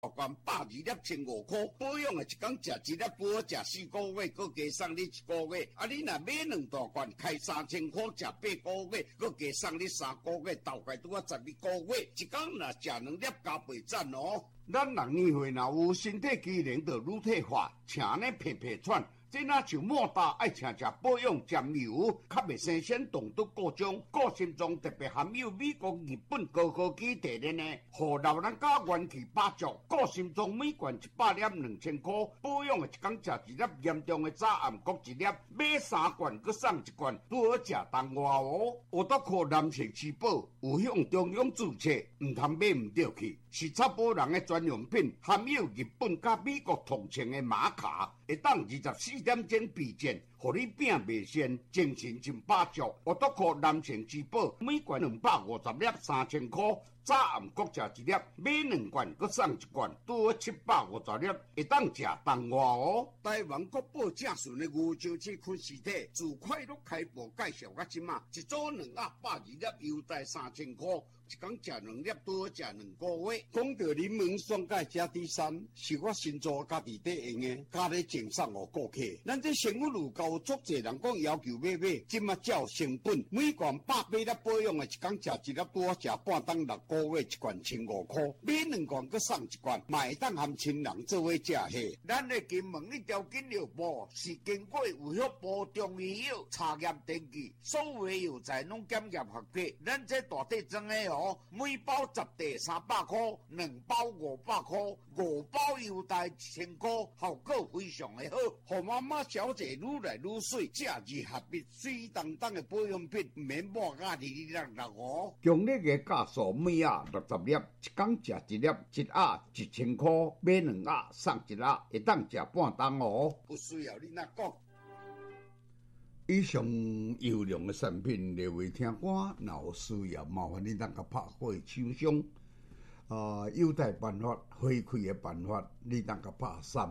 管120粒1500块，保养的一天食1粒不好，食4个月，佮加送你1个月。啊，你若买2大罐，开3000块，食8个月，佮加送你3个月，大概拄啊12个月。一天若食2粒加倍赞哦。咱人年岁若有身体机能就乳退化，请呢皮皮喘。这若像莫大爱请食保养沾油，较袂生鲜动毒各种，个心脏特别含有美国、日本高科技提炼的，互老人家元气百足。个心脏每罐100粒2000块，保养的一天食1粒，严重的早暗各1粒，买3罐佮送1罐，拄好食当外哦。我都靠男性之宝，有向中央注册，唔通买唔对去，是插保人的专用品，含有日本甲美国同情的马卡，会当24点钟备件，互你饼袂鲜，精神真百足。我都靠男性之宝，每罐250粒3000块，早暗各食1粒，买2罐佮送1罐，拄好750粒，会当食当外哦。台湾国宝正顺的牛樟芝昆实体，自快乐开播介绍到即马，一组2盒120粒，优待3000块，一天食2粒，拄好食2个月。讲到柠檬酸钙加 D3，是我新做家己底用的，加咧赠送予顾客。咱这生活路高足侪人讲要求买，即马照成本，每罐100粒保养的，一天食1粒，拄好食半当6个月，1罐1500块，买2罐佮送1罐，嘛会当含亲人做伙食嘿。咱的金门一条紧药部是经过有效部中医药查验登记，所有的药材拢检验合格。咱这大体装的哦，每包10袋300块，2包500块，5包优待1000块，效果非常的好。互妈妈小姐愈来愈水，假日合璧，水当当的保养品，唔免抹甲2哦。强烈的价数，每盒60粒，一天食1粒，1盒1000块，买2盒送1盒，会当食半当哦。不需要你那讲。以上优良的产品，列为听歌，若有需要，麻烦你当甲拍火手商。优待办法、回馈的办法，你当甲拍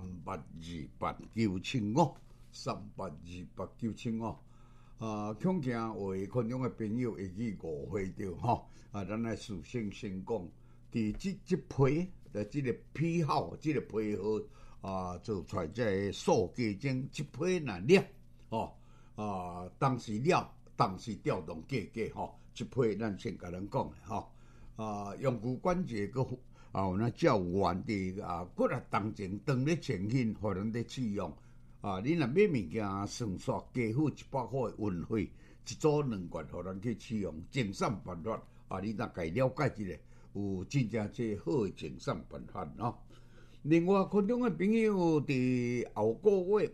382895，382895。恐惊为群众的朋友会去误会着吼。咱来事先先讲，伫这批的这个批号、这个批号做出来这个数价钟，这批若了当时了，当时调动价吼，这批咱先甲咱讲的吼。用具管制个有那较原的骨力当前当咧前现，互人咧试用。你若买物件算煞加付100块的运费，一组2罐，互人去试用。赠送办法你若该了解一下，有真正这好的赠送办法哦。另外，群众的朋友伫后个月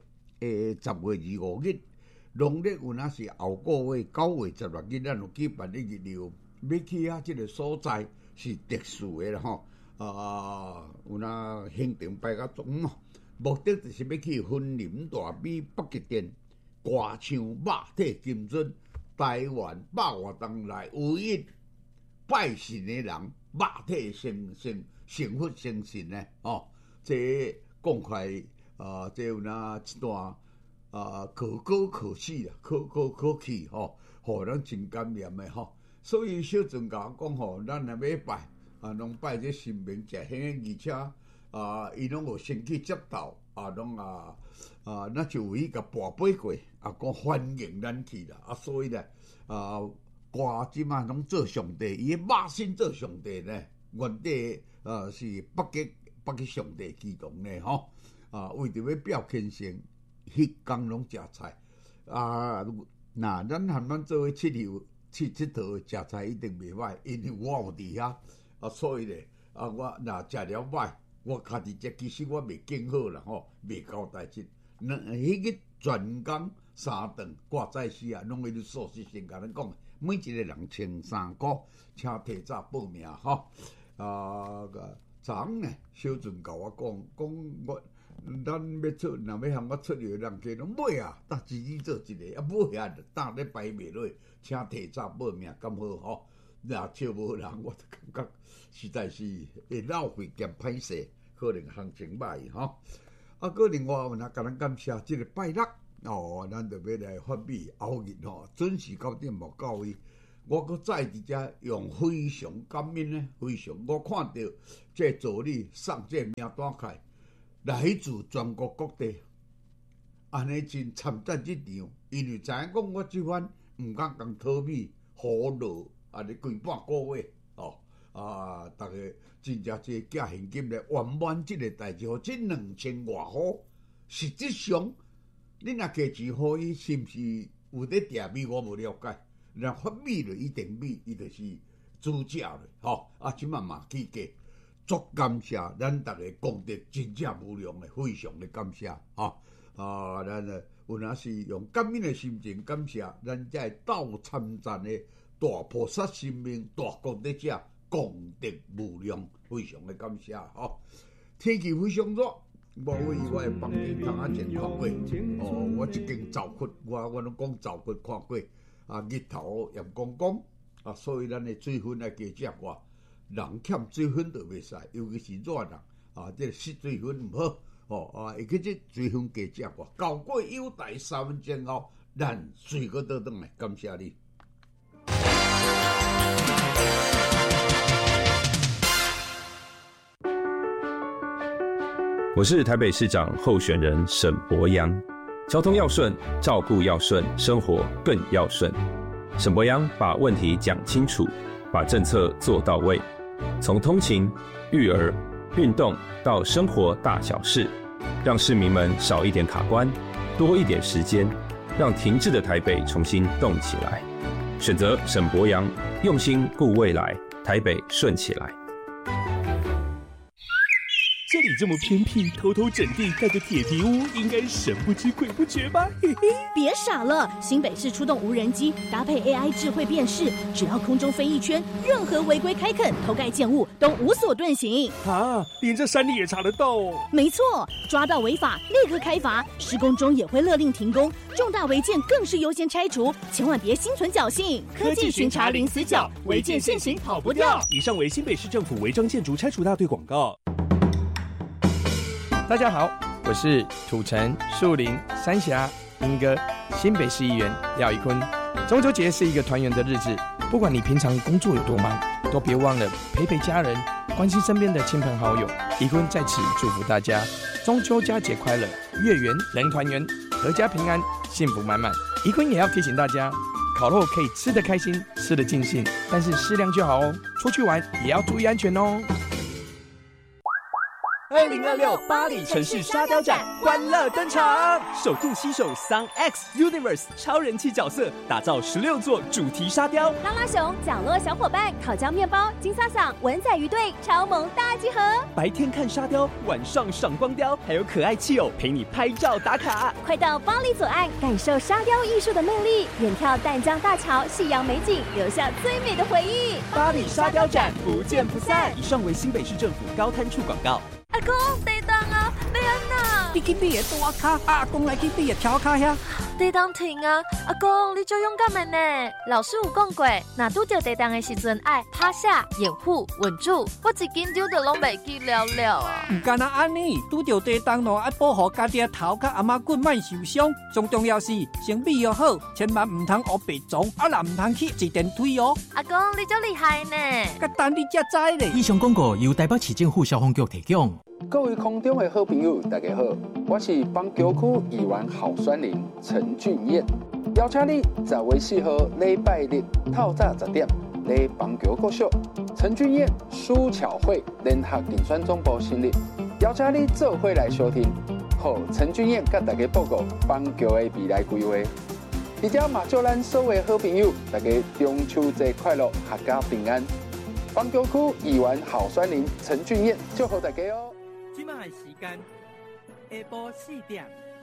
10月25日，农历有那是后个月9月16日，咱有举办的日流。要去这个所在是特殊的啦吼，有那行程排较重嘛，目的就是要去婚林大美北极殿、歌唱肉体金尊，台湾百外当来唯一拜神的人，肉体成佛成神呢这讲开这有那一段可喜啊，可喜互人真感念的吼。所以小阵甲我讲吼，咱若要拜拢拜这神明食香，而且伊拢有先去接到拢那就有伊甲跋杯过讲欢迎咱去啦所以咧歌即嘛拢做上帝，伊肉身做上帝呢，原底是北极上帝启动呢吼为着要表虔诚，迄工拢食菜那咱含咱做伙去佚佗食菜一定袂歹，因为我有伫遐所以咧我若食了歹，我家己这其实我袂经好啦袂交代志。迄个全工3顿挂在死拢迄个素食先甲咱讲，每一个人13块，请提早报名昨昏呢，小阵甲我讲咱要出，若要向我出游，人家拢买当自己做一个买当咧排袂落，请提早报名，咁好若笑无人，我就感觉实在是会浪费兼歹势，可能行情歹个另外若甲咱感谢即个拜六咱就要来发表后日准时9点无到位。 我搁再伫遮用非常感恩呢，非常我看到这助理送这名单卡来自全国各地，安尼真参赞一场，因为知影讲我即番毋敢讲讨米、雨落，安尼规半个月哦。大家真正这寄现金来圆满这个代志，互这2000外户，实质上你若加钱互伊，是毋是有咧订米？我无了解。若发米了，一定米，伊就是主价了，吼！即满嘛起价，足感谢咱大家功德真正无量的，非常的感谢，吼！咱有若是用感恩的心情感谢咱这斗参赞的大菩萨心命、大功德者。功德无量，非常的感谢吼！天气非常热，无为我的房间窗仔前看过我一间灶窟，我拢讲灶窟看过日头阳光光所以咱的水分要加食外，人欠水分就袂使，尤其是热人这失水分唔好会去这水分加食外，交过优待3分钟后，咱水果倒转来，感谢你。 我是台北市长候选人沈伯洋，交通要顺，照顾要顺，生活更要顺。沈伯洋把问题讲清楚，把政策做到位，从通勤、育儿、运动到生活大小事，让市民们少一点卡关，多一点时间，让停滞的台北重新动起来。选择沈伯洋，用心顾未来，台北顺起来。 这里这么偏僻，偷偷整地盖个铁皮屋，应该神不知鬼不觉吧？嘿嘿， 别傻了，新北市出动无人机，搭配 AI 智慧辨识，只要空中飞一圈，任何违规开垦、偷盖建物都无所遁形。 连这山里也查得到哦？ 没错，抓到违法立刻开罚，施工中也会勒令停工，重大违建更是优先拆除，千万别心存侥幸。 科技巡查零死角，违建现行跑不掉。以上为新北市政府违章建筑拆除大队广告。 大家好，我是土城、树林、三峡、莺歌新北市议员廖宜坤。中秋节是一个团圆的日子，不管你平常工作有多忙，都别忘了陪陪家人，关心身边的亲朋好友。宜坤在此祝福大家中秋佳节快乐，月圆人团圆，阖家平安，幸福满满。宜坤也要提醒大家，烤肉可以吃得开心，吃得尽兴，但是适量就好哦。出去玩也要注意安全哦。 2026巴黎城市沙雕展欢乐登场，首度携手 Sun X Universe 超人气角色，打造16座主题沙雕， 拉拉熊、角落小伙伴、烤焦面包、金萨桑、文仔鱼队超萌大集合。 白天看沙雕，晚上赏光雕，还有可爱气友陪你拍照打卡。 快到巴黎左岸，感受沙雕艺术的魅力，远眺淡江大桥、夕阳美景，留下最美的回忆。 巴黎沙雕展不见不散。以上为新北市政府高滩处广告。 阿公，地动啊，你安哪？ 你去你的大卡，阿公来去你的条卡遐。 地动停啊！阿公，你足勇敢的呢。老师有讲过，若拄着地动的时阵，爱趴下、掩护、稳住。我一紧张就拢袂记了了啊！ 唔干那安尼，拄着地动咯，爱保护家己的头壳阿妈骨莫受伤。最重要是身体要好，千万唔通学白撞，若唔通去一电腿哦。 阿公，你足厉害呢！ 甲等你才知咧。 以上广告由台北市政府消防局提供。 各位空中的好朋友，大家好，我是邦桥区议员候选人陈俊彦，邀请你10月4号礼拜日透早10点来邦桥国小陈俊彦苏巧慧联合竞选总部成立，邀请你做伙来收听，和陈俊彦甲大家报告邦桥的未来规划。而且嘛，祝咱所有好朋友，大家中秋节快乐，阖家平安。邦桥区议员候选人陈俊彦祝福大家哦。 今麦时间下晡4点